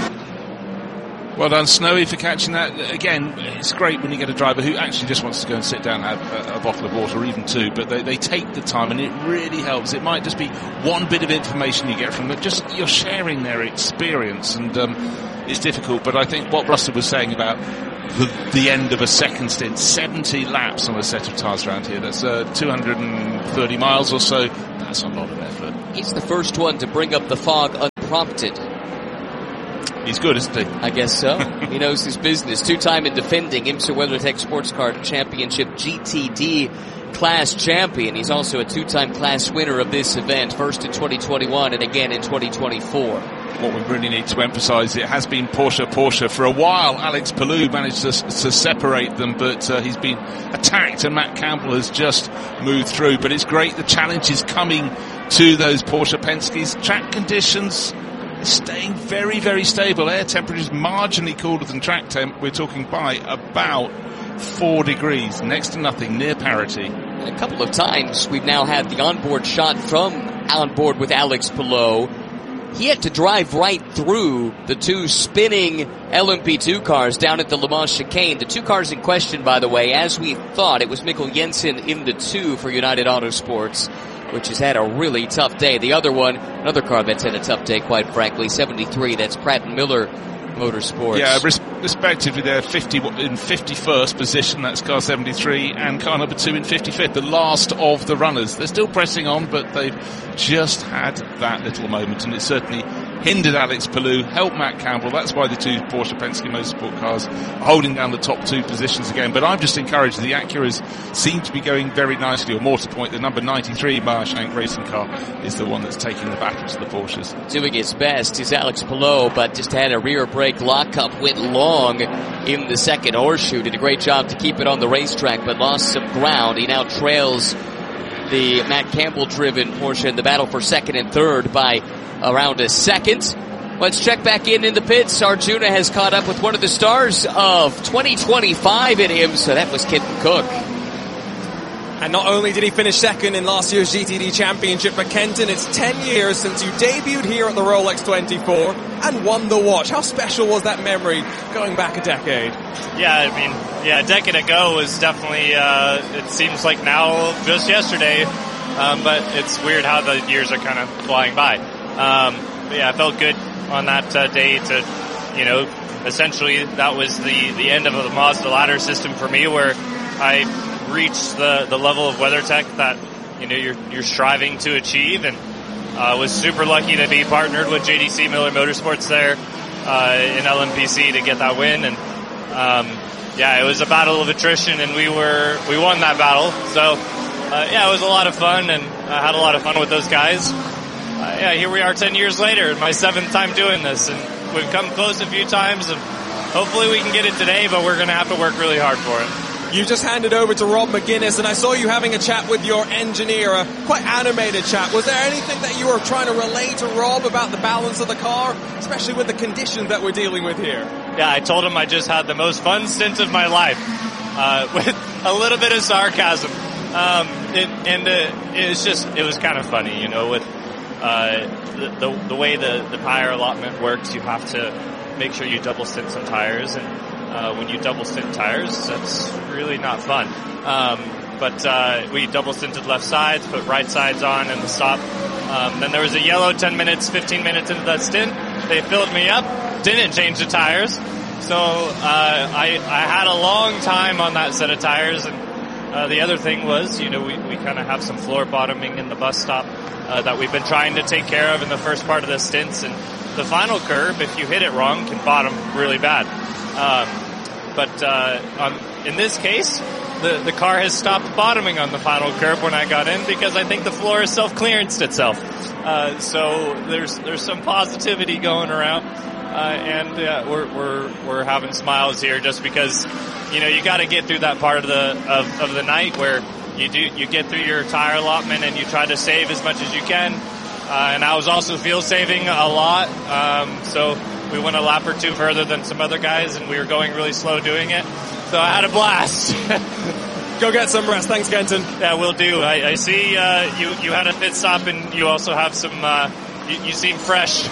Well done, Snowy, for catching that. Again, it's great when you get a driver who actually just wants to go and sit down and have a, a bottle of water, or even two, but they, they take the time, and it really helps. It might just be one bit of information you get from them, just you're sharing their experience, and um, it's difficult, but I think what Russell was saying about the, the end of a second stint. seventy laps on a set of tyres around here. That's uh, two hundred thirty miles or so. That's a lot of effort. He's the first one to bring up the fog unprompted. He's good, isn't he? I guess so. He knows his business. Two-time and defending IMSA WeatherTech Sports Car Championship G T D class champion. He's also a two-time class winner of this event, first in twenty twenty-one and again in twenty twenty-four. What we really need to emphasise, it has been Porsche, Porsche. For a while, Alex Palou managed to, to separate them, but uh, he's been attacked and Matt Campbell has just moved through. But it's great, the challenge is coming to those Porsche Penske's. Track conditions staying very, very stable. Air temperatures marginally cooler than track temp. We're talking by about four degrees, next to nothing, near parity. A couple of times we've now had the onboard shot from on board with Alex Palou. He had to drive right through the two spinning L M P two cars down at the Le Mans chicane. The two cars in question, by the way, as we thought, it was Mikkel Jensen in the two for United Autosports, which has had a really tough day. The other one, another car that's had a tough day, quite frankly, seventy-three, that's Pratt and Miller Motorsports. Yeah, res- respectively, they're fifty in fifty-first position, that's car seventy-three, and car number two in fifty-fifth, the last of the runners. They're still pressing on, but they've just had that little moment, and it certainly hindered Alex Palou, helped Matt Campbell. That's why the two Porsche Penske Motorsport cars are holding down the top two positions again. But I'm just encouraged. The Acuras seem to be going very nicely, or more to the point, the number ninety-three Meyer-Shank racing car is the one that's taking the battle to the Porsches. Doing his best is Alex Palou, but just had a rear brake lockup, went long in the second horseshoe. Did a great job to keep it on the racetrack, but lost some ground. He now trails the Matt Campbell-driven Porsche in the battle for second and third by around a second. Let's check back in in the pits. Arjuna has caught up with one of the stars of twenty twenty-five at IMSA. That was Kenton Cook. And not only did he finish second in last year's G T D Championship, but Kenton, it's ten years since you debuted here at the Rolex twenty-four and won the watch. How special was that memory going back a decade? Yeah, I mean, yeah, a decade ago was definitely, uh, it seems like now just yesterday, um, but it's weird how the years are kind of flying by. Um, but yeah, I felt good on that uh, day to, you know, essentially that was the, the end of the Mazda ladder system for me, where I reached the, the level of WeatherTech that, you know, you're, you're striving to achieve, and, uh, was super lucky to be partnered with J D C Miller Motorsports there, uh, in L M P C to get that win. And, um, yeah, it was a battle of attrition, and we were, we won that battle. So, uh, yeah, it was a lot of fun, and I had a lot of fun with those guys. Uh, yeah, here we are ten years later, my seventh time doing this, and we've come close a few times, and hopefully we can get it today, but we're going to have to work really hard for it. You just handed over to Rob McGuinness, and I saw you having a chat with your engineer, a quite animated chat. Was there anything that you were trying to relay to Rob about the balance of the car, especially with the conditions that we're dealing with here? Yeah, I told him I just had the most fun stint of my life, uh, with a little bit of sarcasm. Um, it, and uh, it was just, it was kind of funny, you know, with uh, the, the, the way the, the tire allotment works. You have to make sure you double stint some tires, and Uh, when you double stint tires, that's really not fun. Um, but, uh, we double stinted left sides, put right sides on in the stop. Um, then there was a yellow ten minutes, fifteen minutes into that stint. They filled me up, didn't change the tires. So, uh, I, I had a long time on that set of tires. And, uh, the other thing was, you know, we, we kind of have some floor bottoming in the bus stop, uh, that we've been trying to take care of in the first part of the stints. And the final curve, if you hit it wrong, can bottom really bad. Um, but, uh, on, in this case, the, the car has stopped bottoming on the final curve when I got in, because I think the floor has self-clearanced itself. Uh, so there's, there's some positivity going around. Uh, and, uh, we're, we're, we're having smiles here just because, you know, you gotta get through that part of the, of, of the night where you do, you get through your tire allotment and you try to save as much as you can. Uh, and I was also field saving a lot. Um, so, we went a lap or two further than some other guys, and we were going really slow doing it. So I had a blast. Go get some rest. Thanks, Kenton. Yeah, will do. I, I see uh, you, you had a pit stop, and you also have some, uh, you, you seem fresh.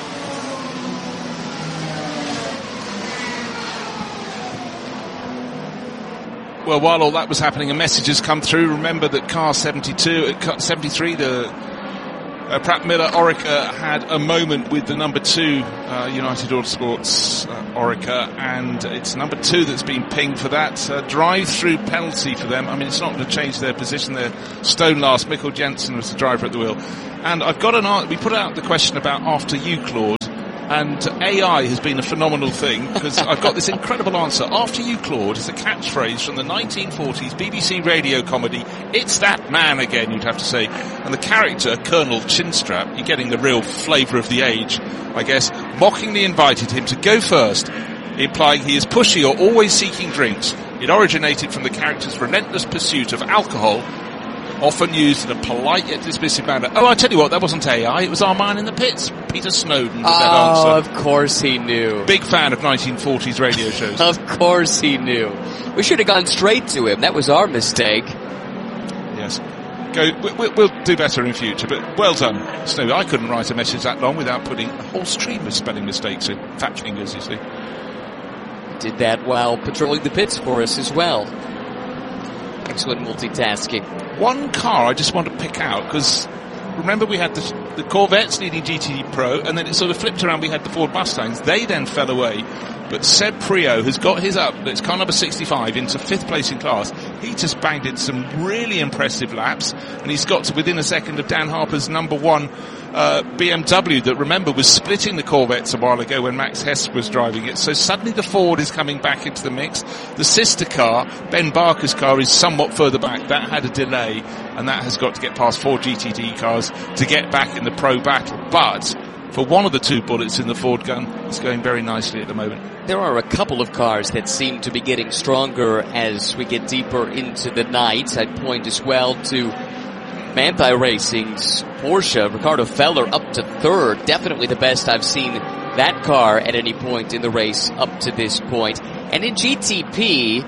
Well, while all that was happening, a message has come through. Remember that car seventy-two, seventy-three, the Uh, Pratt Miller, Orica had a moment with the number two uh, United Autosports uh, Orica, and it's number two that's been pinged for that uh, drive-through penalty for them. I mean, it's not going to change their position. They're stone last. Mikkel Jensen was the driver at the wheel. And I've got an answer. We put out the question about after you, Claude, and A I has been a phenomenal thing, because I've got this incredible answer. After you, Claude, is a catchphrase from the nineteen forties B B C radio comedy It's That Man Again, you'd have to say. And the character, Colonel Chinstrap, you're getting the real flavour of the age, I guess, mockingly invited him to go first, implying he is pushy or always seeking drinks. It originated from the character's relentless pursuit of alcohol, often used in a polite yet dismissive manner. Oh, I tell you what, that wasn't A I, it was our man in the pits, Peter Snowden, with oh, that answer. Oh, of course he knew. Big fan of nineteen forties radio shows. Of course he knew. We should have gone straight to him. That was our mistake. Yes. Go. We'll, we'll do better in future, but well done, Snowy. I couldn't write a message that long without putting a whole stream of spelling mistakes in. Fat fingers, you see. Did that while patrolling the pits for us as well. Excellent multitasking. One car I just want to pick out, because remember we had the, the Corvettes leading G T D Pro, and then it sort of flipped around, we had the Ford Mustangs. They then fell away, but Seb Prio has got his up, it's car number sixty-five, into fifth place in class. He just banged in some really impressive laps, and he's got to within a second of Dan Harper's number one uh, B M W that, remember, was splitting the Corvettes a while ago when Max Hess was driving it. So suddenly the Ford is coming back into the mix. The sister car, Ben Barker's car, is somewhat further back. That had a delay, and that has got to get past four G T D cars to get back in the pro battle. But for one of the two bullets in the Ford gun, it's going very nicely at the moment. There are a couple of cars that seem to be getting stronger as we get deeper into the night. I'd point as well to Manthey Racing's Porsche. Ricardo Feller up to third. Definitely the best I've seen that car at any point in the race up to this point. And in G T P,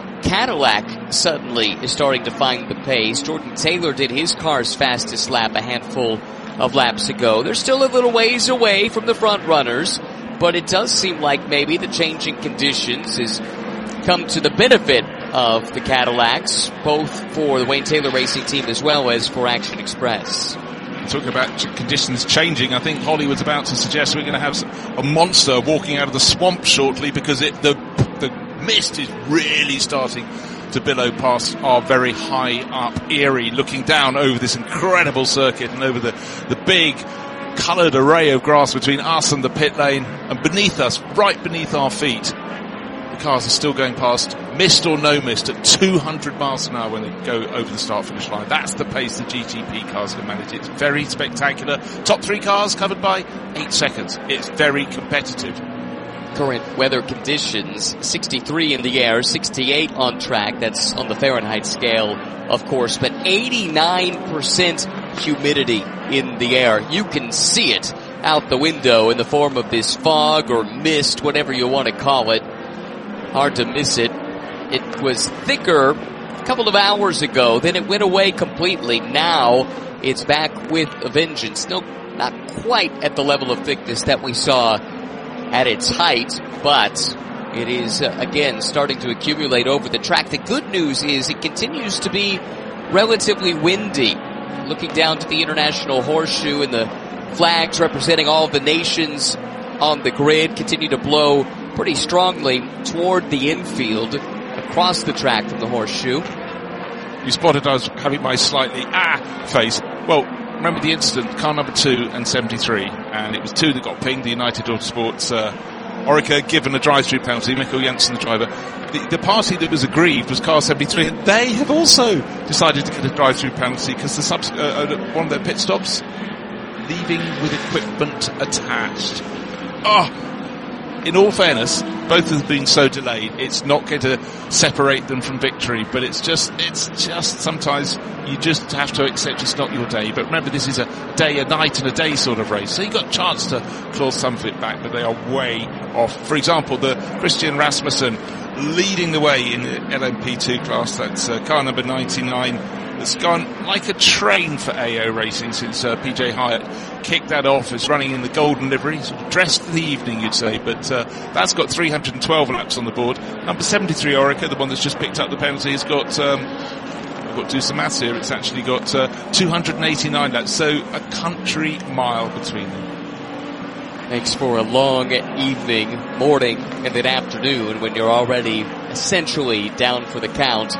Cadillac suddenly is starting to find the pace. Jordan Taylor did his car's fastest lap a handful of laps ago. They're still a little ways away from the front runners, but it does seem like maybe the changing conditions has come to the benefit of the Cadillacs, both for the Wayne Taylor Racing Team as well as for Action Express. Talking about conditions changing, I think Holly was about to suggest we're going to have some, a monster walking out of the swamp shortly, because it, the the mist is really starting to billow past our very high up Erie, looking down over this incredible circuit and over the, the big coloured array of grass between us and the pit lane, and beneath us, right beneath our feet, the cars are still going past, mist or no mist, at two hundred miles an hour when they go over the start finish line. That's the pace the G T P cars can manage. It's very spectacular. Top three cars covered by eight seconds. It's very competitive. Current weather conditions, sixty-three in the air, sixty-eight on track. That's on the Fahrenheit scale, of course, but eighty-nine percent humidity in the air. You can see it out the window in the form of this fog or mist, whatever you want to call it. Hard to miss it. It was thicker a couple of hours ago, then it went away completely. Now it's back with a vengeance. No, not quite at the level of thickness that we saw at its height, but it is, uh, again, starting to accumulate over the track. The good news is it continues to be relatively windy. Looking down to the International Horseshoe and the flags representing all the nations on the grid continue to blow pretty strongly toward the infield across the track from the Horseshoe. You spotted I was having my slightly ah face. Well, remember the incident, car number two and seventy-three, and it was two that got pinged, the United Autosports uh, Orica given a drive-through penalty, Mikkel Jensen the driver. The, the party that was aggrieved was car seventy-three, and they have also decided to get a drive-through penalty because the subs- uh, one of their pit stops, leaving with equipment attached. Oh! In all fairness, both have been so delayed, it's not going to separate them from victory, but it's just, it's just, sometimes you just have to accept it's not your day. But remember, this is a day, a night and a day sort of race, so you've got a chance to claw some of it back, but they are way off. For example, the Christian Rasmussen leading the way in the L M P two class, that's uh, car number ninety-nine. It's gone like a train for A O Racing since uh, P J Hyatt kicked that off. It's running in the golden livery, sort of dressed for the evening, you'd say, but uh, that's got three hundred twelve laps on the board. Number seventy-three, Orica, the one that's just picked up the penalty, has got um, got to do some maths here. It's actually got uh, two hundred eighty-nine laps, so a country mile between them. Makes for a long evening, morning, and then afternoon when you're already essentially down for the count.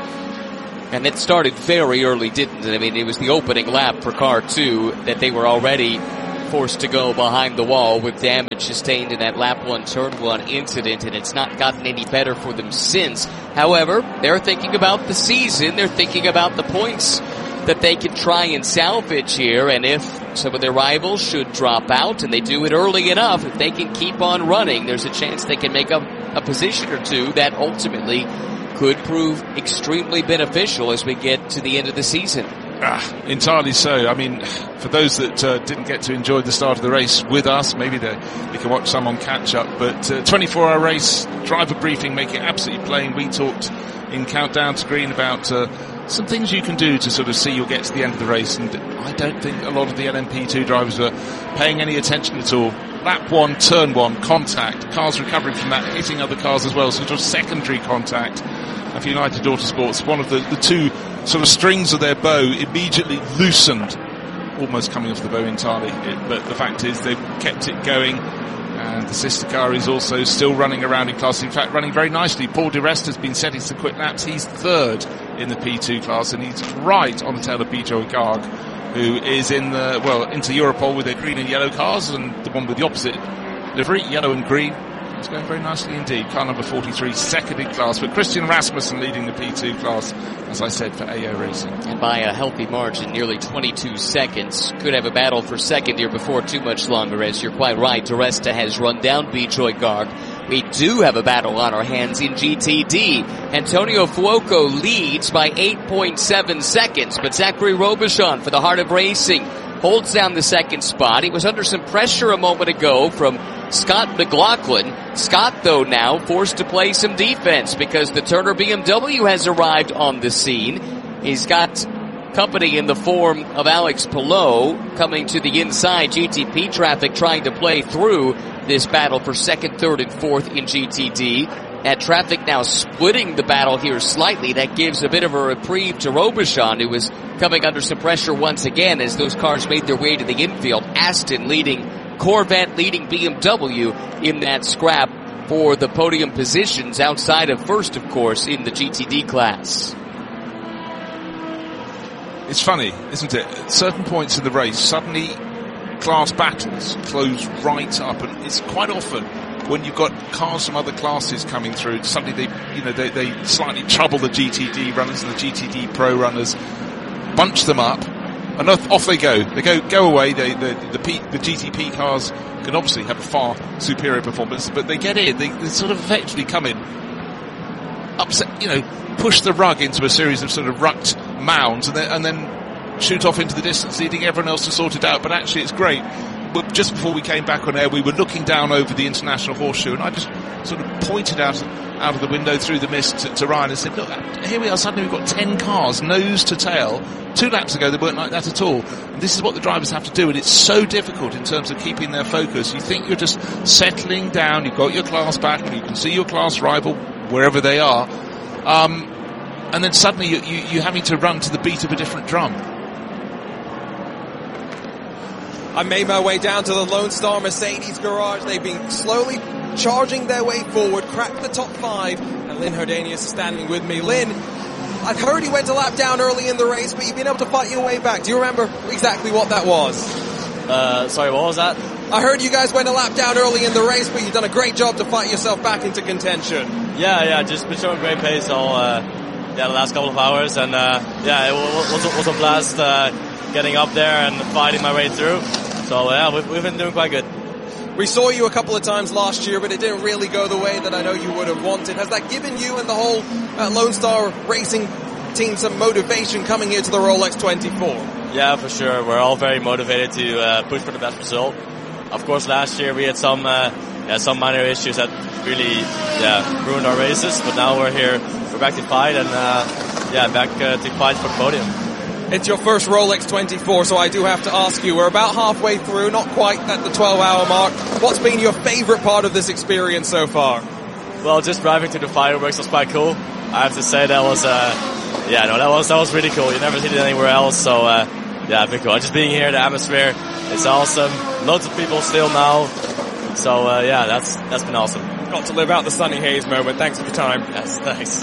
And it started very early, didn't it? I mean, it was the opening lap for car two that they were already forced to go behind the wall with damage sustained in that lap one, turn one incident, and it's not gotten any better for them since. However, they're thinking about the season. They're thinking about the points that they can try and salvage here, and if some of their rivals should drop out, and they do it early enough, if they can keep on running, there's a chance they can make up a position or two that ultimately could prove extremely beneficial as we get to the end of the season. Ah, entirely so. I mean, for those that uh, didn't get to enjoy the start of the race with us, maybe they, they can watch some on catch-up, but uh, twenty-four hour race, driver briefing, make it absolutely plain. We talked in Countdown to Green about uh, some things you can do to sort of see you'll get to the end of the race, and I don't think a lot of the L M P two drivers were paying any attention at all. Lap one, turn one, contact, cars recovering from that, hitting other cars as well, sort of secondary contact. And for United Autosports, one of the, the two sort of strings of their bow immediately loosened, almost coming off the bow entirely. It, but the fact is they've kept it going, and the sister car is also still running around in class. In fact, running very nicely. Paul Di Resta has been setting some quick laps. He's third in the P two class, and he's right on the tail of Bijoy Garg, who is in the, well, into Europol with their green and yellow cars, and the one with the opposite livery, yellow and green. It's going very nicely indeed. Car number forty-three, second in class, but Christian Rasmussen leading the P two class, as I said, for A O Racing. And by a healthy margin, nearly twenty-two seconds. Could have a battle for second here before too much longer, as you're quite right. Di Resta has run down Bijoy Garg. We do have a battle on our hands in G T D. Antonio Fuoco leads by eight point seven seconds, but Zachary Robichon for the Heart of Racing holds down the second spot. He was under some pressure a moment ago from Scott McLaughlin. Scott, though, now forced to play some defense because the Turner B M W has arrived on the scene. He's got company in the form of Alex Palou coming to the inside G T P traffic, trying to play through this battle for second, third, and fourth in G T D. That traffic now splitting the battle here slightly. That gives a bit of a reprieve to Robichon, who was coming under some pressure once again as those cars made their way to the infield. Aston leading, Corvette leading B M W in that scrap for the podium positions outside of first, of course, in the G T D class. It's funny, isn't it? At certain points in the race, suddenly class battles close right up, and it's quite often when you've got cars from other classes coming through, suddenly they, you know, they, they slightly trouble the G T D runners and the G T D Pro runners, bunch them up, and off, off they go. They go go away. They, the the, P, the G T P cars can obviously have a far superior performance, but they get in. They, they sort of effectively come in, upset, you know, push the rug into a series of sort of rucked mounds, and then, and then shoot off into the distance, leading everyone else to sort it out. But actually, it's great. But just before we came back on air, we were looking down over the International Horseshoe, and I just sort of pointed out out of the window through the mist to, to Ryan and said, look, here we are, suddenly we've got ten cars, nose to tail. Two laps ago, they weren't like that at all. And this is what the drivers have to do, and it's so difficult in terms of keeping their focus. You think you're just settling down, you've got your class back, and you can see your class rival wherever they are, um, and then suddenly you, you, you're having to run to the beat of a different drum. I made my way down to the Lone Star Mercedes garage. They've been slowly charging their way forward, cracked the top five, and Lynn Herdanius is standing with me. Lynn, I've heard you went a lap down early in the race, but you've been able to fight your way back. Do you remember exactly what that was? Uh, sorry, what was that? I heard you guys went a lap down early in the race, but you've done a great job to fight yourself back into contention. Yeah, yeah, just been showing great pace all, uh, yeah, the last couple of hours, and, uh, yeah, it was, was a blast, uh, getting up there and fighting my way through. So yeah, we've, we've been doing quite good. We saw you a couple of times last year, but it didn't really go the way that I know you would have wanted. Has that given you and the whole uh, Lone Star Racing team some motivation coming here to the Rolex twenty-four? Yeah, for sure. We're all very motivated to uh, push for the best result. Of course, last year we had some uh, yeah, some minor issues that really yeah ruined our races, but now we're here, we're back to fight, and uh, yeah, back uh, to fight for the podium. It's your first Rolex twenty-four, so I do have to ask you, we're about halfway through, not quite at the twelve hour mark. What's been your favorite part of this experience so far? well, just driving to the fireworks was quite cool. I have to say that was, uh, yeah, no, that was that was really cool. You never see it anywhere else, so uh, yeah, pretty cool. Just being here, the atmosphere, it's awesome. Loads of people still now, so uh, yeah, that's that's been awesome. Got to live out the Sunny Hayes moment. Thanks for the time. Yes, thanks.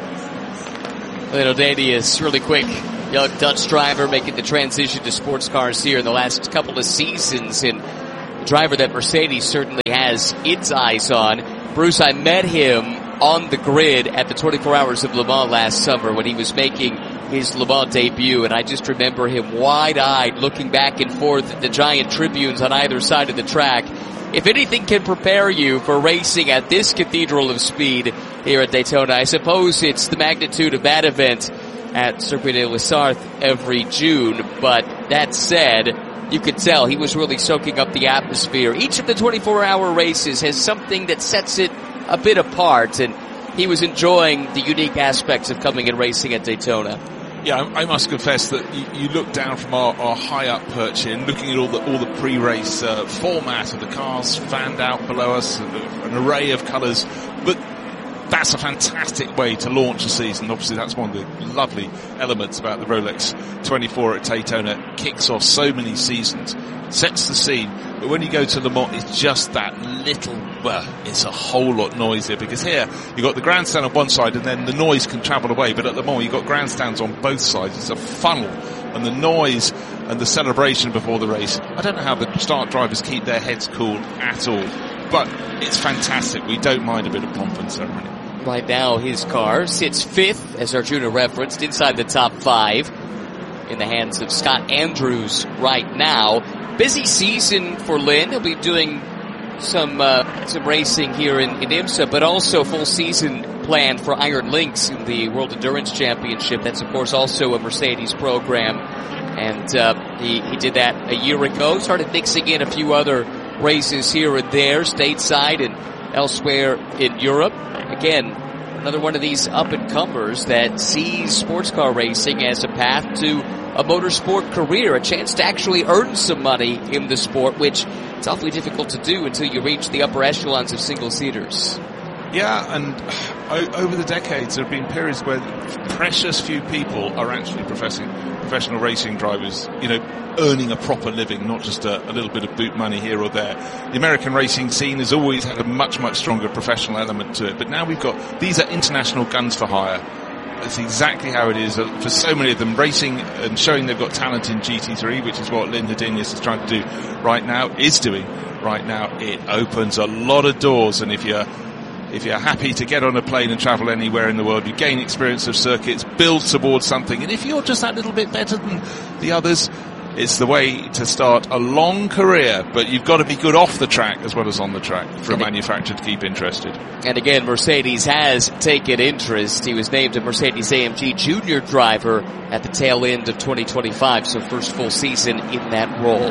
Lando Danius, really quick, young Dutch driver making the transition to sports cars here in the last couple of seasons, and a driver that Mercedes certainly has its eyes on. Bruce, I met him on the grid at the twenty-four Hours of Le Mans last summer when he was making his Le Mans debut, and I just remember him wide-eyed looking back and forth at the giant tribunes on either side of the track. If anything can prepare you for racing at this cathedral of speed here at Daytona, I suppose it's the magnitude of that event at Circuit des Lizards every June. But that said, you could tell he was really soaking up the atmosphere. Each of the twenty-four hour races has something that sets it a bit apart, and he was enjoying the unique aspects of coming and racing at Daytona. Yeah, I must confess that you, you look down from our, our high up perch here and looking at all the all the pre-race uh, format of the cars fanned out below us, an array of colours, but that's a fantastic way to launch a season. Obviously, that's one of the lovely elements about the Rolex twenty-four at Daytona. Kicks off so many seasons, sets the scene. But when you go to Le Mans, it's just that little, well, it's a whole lot noisier, because here you've got the grandstand on one side and then the noise can travel away. But at Le Mans, you've got grandstands on both sides. It's a funnel, and the noise and the celebration before the race. I don't know how the start drivers keep their heads cool at all, but it's fantastic. We don't mind a bit of pomp and ceremony. Right now, his car sits fifth, as Arjuna referenced, inside the top five in the hands of Scott Andrews right now. Busy season for Lynn. He'll be doing some uh, some racing here in, in IMSA, but also full season planned for Iron Lynx in the World Endurance Championship. That's, of course, also a Mercedes program. And uh, he, he did that a year ago. Started mixing in a few other races here and there, stateside and elsewhere in Europe. Again, another one of these up-and-comers that sees sports car racing as a path to a motorsport career, a chance to actually earn some money in the sport, which it's awfully difficult to do until you reach the upper echelons of single-seaters. Yeah, and over the decades there have been periods where precious few people are actually professing professional racing drivers, you know, earning a proper living, not just a, a little bit of boot money here or there. The American racing scene has always had a much, much stronger professional element to it, but now we've got, these are international guns for hire. That's exactly how it is for so many of them, racing and showing they've got talent in G T three, which is what Lynn Hydenius is trying to do right now, is doing right now. It opens a lot of doors, and if you're If you're happy to get on a plane and travel anywhere in the world, you gain experience of circuits, build towards something, and if you're just that little bit better than the others, it's the way to start a long career. But you've got to be good off the track as well as on the track for a manufacturer to keep interested. And again, Mercedes has taken interest. He was named a Mercedes A M G junior driver at the tail end of twenty twenty-five, so first full season in that role.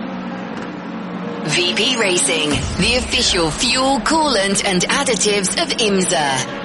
V P Racing, the official fuel, coolant and additives of IMSA.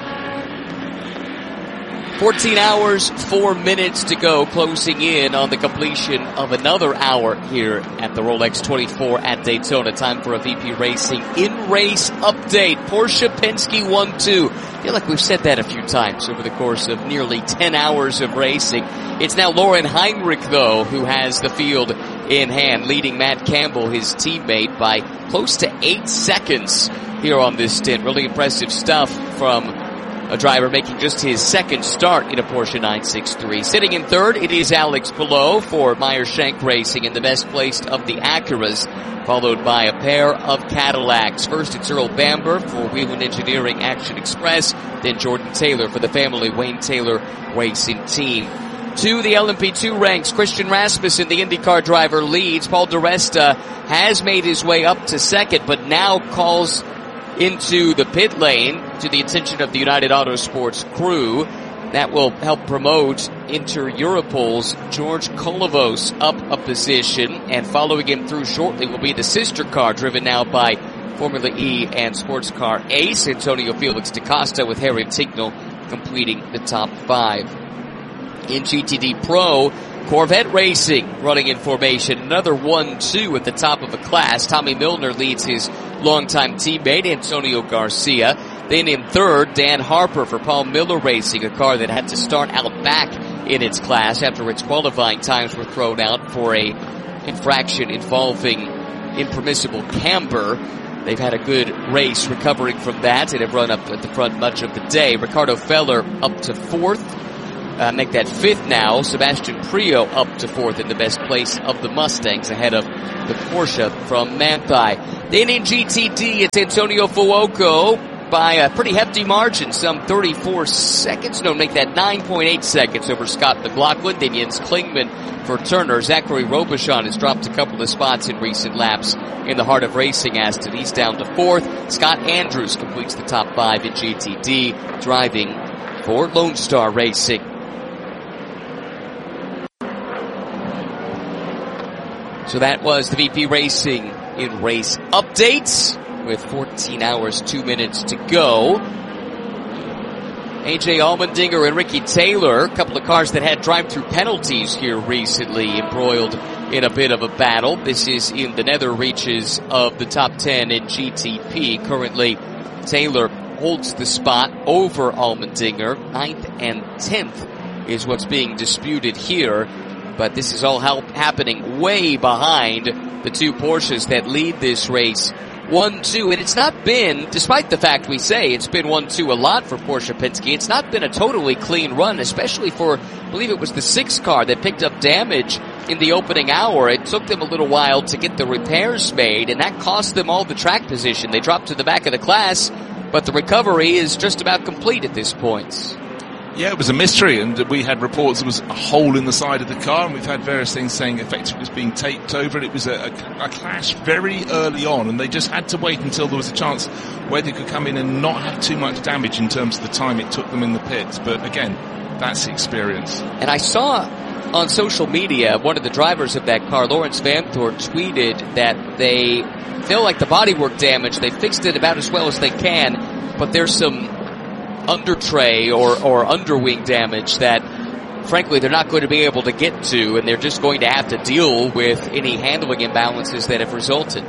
fourteen hours, four minutes to go, closing in on the completion of another hour here at the Rolex twenty-four at Daytona. Time for a V P Racing in-race update. Porsche Penske one two. I feel like we've said that a few times over the course of nearly ten hours of racing. It's now Lauren Heinrich, though, who has the field in hand, leading Matt Campbell, his teammate, by close to eight seconds here on this stint. Really impressive stuff from a driver making just his second start in a Porsche nine sixty-three. Sitting in third, it is Alex Palou for Meyer Shank Racing in the best placed of the Acuras, followed by a pair of Cadillacs. First, it's Earl Bamber for Whelen Engineering Action Express, then Jordan Taylor for the family Wayne Taylor Racing Team. To the L M P two ranks, Christian Rasmussen, the IndyCar driver, leads. Paul di Resta has made his way up to second, but now calls into the pit lane to the attention of the United Autosports crew. That will help promote Inter Europol's George Kolovos up a position, and following him through shortly will be the sister car driven now by Formula E and sports car ace Antonio Felix da Costa, with Harry Tignal completing the top five. In G T D Pro, Corvette Racing running in formation. Another one two at the top of a class. Tommy Milner leads his longtime teammate Antonio Garcia. Then in third, Dan Harper for Paul Miller Racing, a car that had to start out back in its class after its qualifying times were thrown out for a infraction involving impermissible camber. They've had a good race recovering from that and have run up at the front much of the day. Ricardo Feller up to fourth. Uh, make that fifth now. Sebastian Prio up to fourth in the best place of the Mustangs ahead of the Porsche from Manthey. Then in G T D, it's Antonio Fuoco by a pretty hefty margin, some thirty-four seconds. No, make that nine point eight seconds over Scott McLaughlin. Then Jens Klingman for Turner. Zachary Robichon has dropped a couple of spots in recent laps in the heart of racing. Aston, he's down to fourth. Scott Andrews completes the top five in G T D, driving for Lone Star Racing. So that was the V P Racing in race updates with fourteen hours, two minutes to go. A J Allmendinger and Ricky Taylor, a couple of cars that had drive-through penalties here recently, embroiled in a bit of a battle. This is in the nether reaches of the top ten in G T P. Currently, Taylor holds the spot over Allmendinger. Ninth and tenth is what's being disputed here. But this is all help happening way behind the two Porsches that lead this race. one two, and it's not been, despite the fact we say it's been one two a lot for Porsche Penske, it's not been a totally clean run, especially for, I believe it was the sixth car that picked up damage in the opening hour. It took them a little while to get the repairs made, and that cost them all the track position. They dropped to the back of the class, but the recovery is just about complete at this point. Yeah, it was a mystery, and we had reports there was a hole in the side of the car, and we've had various things saying effectively it was being taped over. It was a, a, a clash very early on, and they just had to wait until there was a chance where they could come in and not have too much damage in terms of the time it took them in the pits. But again, that's the experience. And I saw on social media, one of the drivers of that car, Lawrence Vanthorpe, tweeted that they feel like the bodywork damage, they fixed it about as well as they can, but there's some under tray or, or underwing damage that frankly they're not going to be able to get to, and they're just going to have to deal with any handling imbalances that have resulted.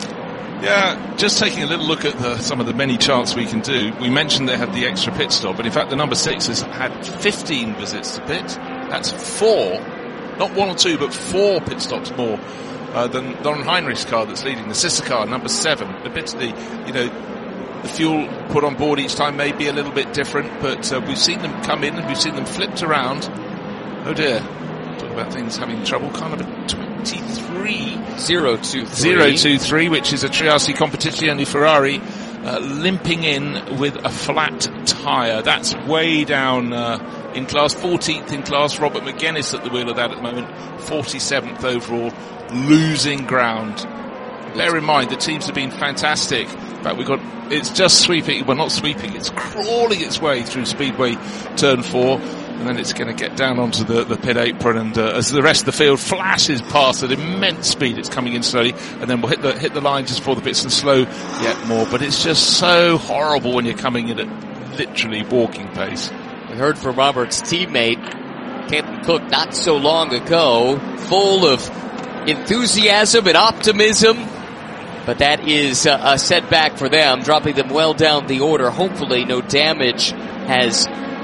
Yeah, just taking a little look at the, some of the many charts we can do. We mentioned they had the extra pit stop, but in fact the number six has had fifteen visits to pit. That's four, not one or two, but four pit stops more uh, than Don Heinrich's car that's leading. The sister car, number seven. Admittedly, you know, the fuel put on board each time may be a little bit different, but uh, we've seen them come in and we've seen them flipped around. Oh dear. Talk about things having trouble. Car number twenty-three. zero two three. zero two three, which is a Triassi Competizione Ferrari, uh, limping in with a flat tyre. That's way down uh, in class. fourteenth in class. Robert McGuinness at the wheel of that at the moment. forty-seventh overall. Losing ground. Bear in mind, the teams have been fantastic. In fact, we've got, it's just sweeping, well not sweeping, it's crawling its way through Speedway Turn four, and then it's going to get down onto the, the pit apron, and uh, as the rest of the field flashes past at immense speed, it's coming in slowly, and then we'll hit the, hit the line just before the pits and slow yet more. But it's just so horrible when you're coming in at literally walking pace. We heard from Robert's teammate, Kenton Cook, not so long ago, full of enthusiasm and optimism. But that is a, a setback for them, dropping them well down the order. Hopefully no damage has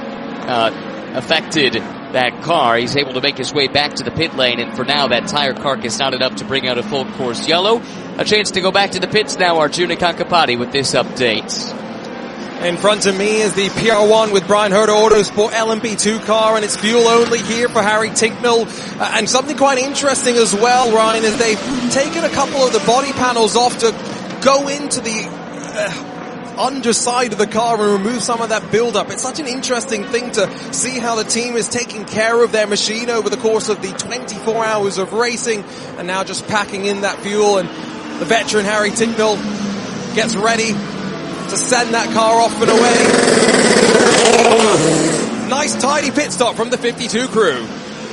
uh, affected that car. He's able to make his way back to the pit lane, and for now that tire carcass not enough to bring out a full course yellow. A chance to go back to the pits now, Arjuna Kankapati with this update. In front of me is the P R one with Brian Herter Autosport L M P two car, and it's fuel only here for Harry Tincknell. Uh, and something quite interesting as well, Ryan, is they've taken a couple of the body panels off to go into the uh, underside of the car and remove some of that build-up. It's such an interesting thing to see how the team is taking care of their machine over the course of the twenty-four hours of racing, and now just packing in that fuel. And the veteran Harry Tincknell gets ready to send that car off and away. Nice tidy pit stop from the fifty-two crew.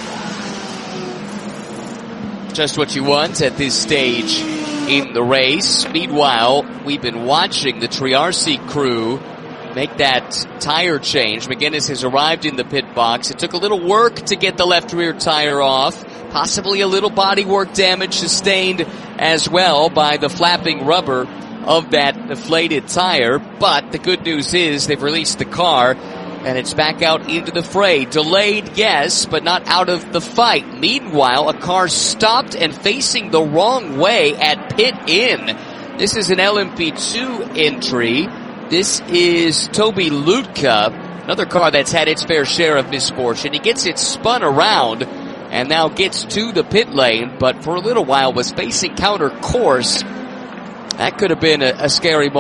Just what you want at this stage in the race. Meanwhile, we've been watching the Triarsi crew make that tire change. McGuinness has arrived in the pit box. It took a little work to get the left rear tire off. Possibly a little bodywork damage sustained as well by the flapping rubber of that deflated tire. But the good news is they've released the car and it's back out into the fray. Delayed, yes, but not out of the fight. Meanwhile, a car stopped and facing the wrong way at pit in. This is an L M P two entry. This is Toby Lutka, another car that's had its fair share of misfortune. He gets it spun around and now gets to the pit lane, but for a little while was facing counter course. That could have been a, a scary moment.